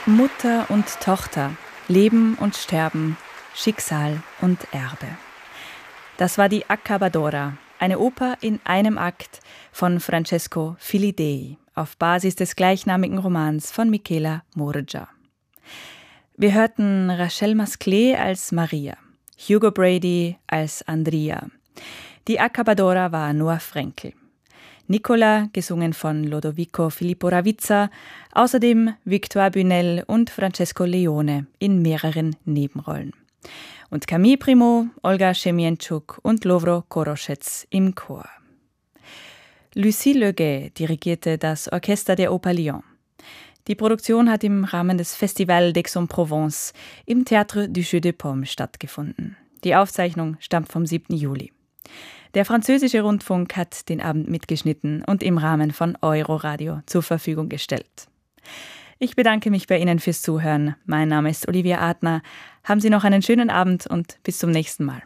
Mutter und Tochter, Leben und Sterben, Schicksal und Erbe. Das war die Accabadora, eine Oper in einem Akt von Francesco Filidei auf Basis des gleichnamigen Romans von Michela Murgia. Wir hörten Rachel Masclet als Maria, Hugo Brady als Andria. Die Accabadora war Noah Frenkel. Nicola, gesungen von Lodovico Filippo Ravizza, außerdem Victoire Bunel und Francesco Leone in mehreren Nebenrollen. Und Camille Primo, Olga Schemienczuk und Lovro Koroschetz im Chor. Lucie Leguet dirigierte das Orchester der Oper Lyon. Die Produktion hat im Rahmen des Festival d'Aix-en-Provence im Théâtre du Jeu de Paume stattgefunden. Die Aufzeichnung stammt vom 7. Juli. Der französische Rundfunk hat den Abend mitgeschnitten und im Rahmen von Euroradio zur Verfügung gestellt. Ich bedanke mich bei Ihnen fürs Zuhören. Mein Name ist Olivia Adner. Haben Sie noch einen schönen Abend und bis zum nächsten Mal.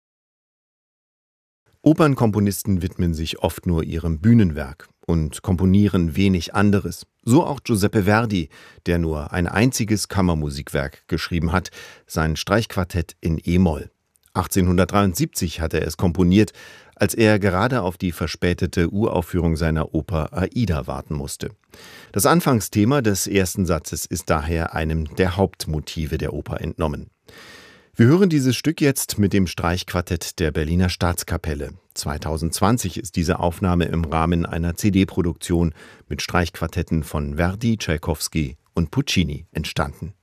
Opernkomponisten widmen sich oft nur ihrem Bühnenwerk und komponieren wenig anderes. So auch Giuseppe Verdi, der nur ein einziges Kammermusikwerk geschrieben hat, sein Streichquartett in E-Moll. 1873 hat er es komponiert, als er gerade auf die verspätete Uraufführung seiner Oper Aida warten musste. Das Anfangsthema des ersten Satzes ist daher einem der Hauptmotive der Oper entnommen. Wir hören dieses Stück jetzt mit dem Streichquartett der Berliner Staatskapelle. 2020 ist diese Aufnahme im Rahmen einer CD-Produktion mit Streichquartetten von Verdi, Tschaikowski und Puccini entstanden.